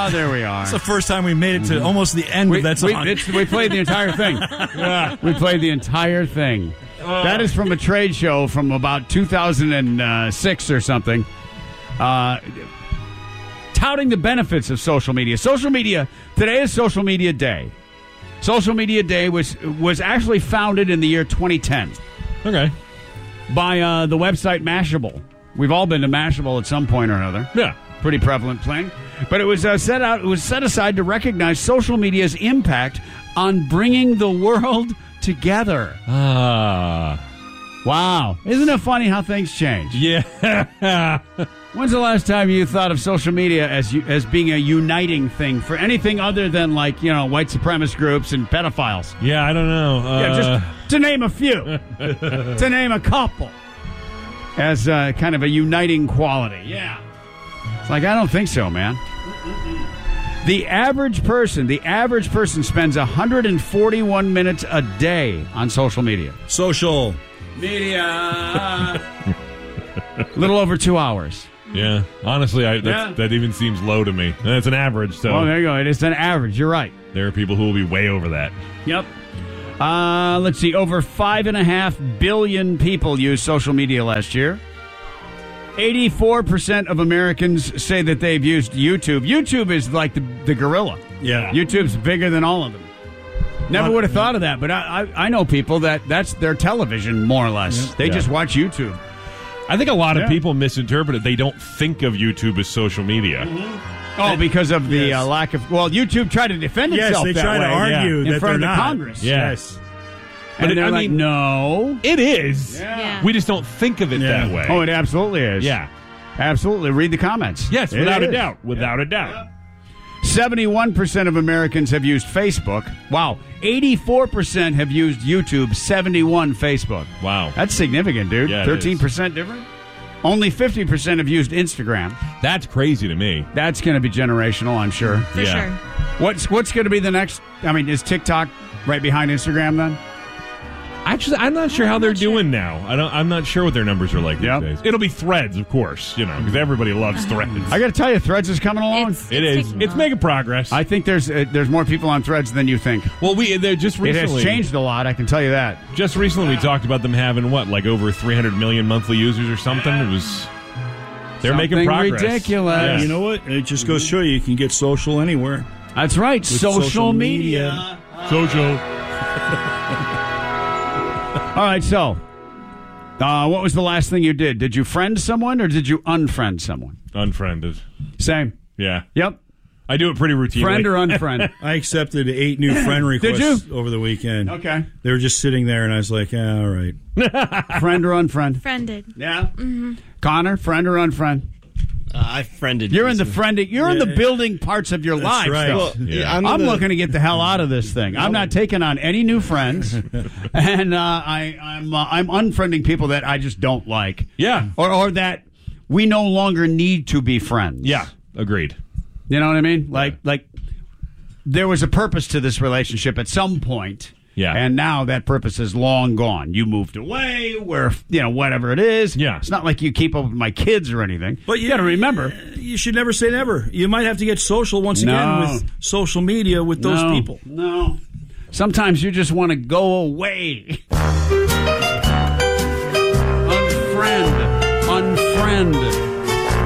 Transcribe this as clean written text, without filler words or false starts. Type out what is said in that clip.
there we are. It's the first time we made it to almost the end of that song. We played the entire thing. Yeah, we played the entire thing. That is from a trade show from about 2006 or something. Touting the benefits of social media. Social media, today is Social Media Day. Social Media Day was actually founded in the year 2010. Okay. By the website Mashable. We've all been to Mashable at some point or another. Yeah. Pretty prevalent thing. But it was set aside to recognize social media's impact on bringing the world together. Wow. Isn't it funny how things change? Yeah. When's the last time you thought of social media as being a uniting thing for anything other than, like, white supremacist groups and pedophiles? Yeah, I don't know. Just to name a few. To name a couple. As kind of a uniting quality. Yeah. It's like, I don't think so, man. The average person spends 141 minutes a day on social media. Social media. A little over 2 hours. Yeah. Honestly, that even seems low to me. That's an average. So. Well, there you go. It is an average. You're right. There are people who will be way over that. Yep. Let's see. Over 5.5 billion people used social media last year. 84% of Americans say that they've used YouTube. YouTube is like the gorilla. Yeah. YouTube's bigger than all of them. Never would have thought of that, but I know people that's their television, more or less. Yeah. They just watch YouTube. I think a lot of people misinterpret it. They don't think of YouTube as social media. Mm-hmm. Oh, because of the lack of... Well, YouTube tried to defend itself they that try way. to argue that in front of they're the not. Congress. Yes. But they're like, no. It is. Yeah. We just don't think of it that way. Oh, it absolutely is. Yeah. Absolutely. Read the comments. Yes, It without a is. doubt. Without a doubt. 71% of Americans have used Facebook. Wow. 84% have used YouTube. 71% Facebook. Wow. That's significant, dude. Yeah, it 13% different. Only 50% have used Instagram. That's crazy to me. That's going to be generational, I'm sure. For sure. What's going to be the next? I mean, is TikTok right behind Instagram then? Actually, I'm not sure how they're doing now. I'm not sure what their numbers are like these days. It'll be Threads, of course, because everybody loves Threads. I got to tell you, Threads is coming along. It is. It's making progress. I think there's more people on Threads than you think. Well, they're just recently. It has changed a lot. I can tell you that. Just recently, we talked about them having over 300 million monthly users or something. They're making progress. Ridiculous. Yeah. You know what? It just goes to show you can get social anywhere. That's right. With Social media. Social. All right, so what was the last thing you did? Did you friend someone or did you unfriend someone? Unfriended. Same. Yeah. Yep. I do it pretty routinely. Friend or unfriend? I accepted 8 new friend requests over the weekend. Okay. They were just sitting there, and I was like, all right. Friend or unfriend? Friended. Yeah. Mm-hmm. Connor, friend or unfriend? I friended. You're in the friending. You're in the building parts of your life. right. Though. Well, I'm looking to get the hell out of this thing. I'm not taking on any new friends, and I'm unfriending people that I just don't like. Yeah. Or that we no longer need to be friends. Yeah. Agreed. You know what I mean? Like there was a purpose to this relationship at some point. Yeah. And now that purpose is long gone. You moved away, where, whatever it is. Yeah. It's not like you keep up with my kids or anything. But you got to remember. You should never say never. You might have to get social once again with social media with those people. No. Sometimes you just want to go away. Unfriend.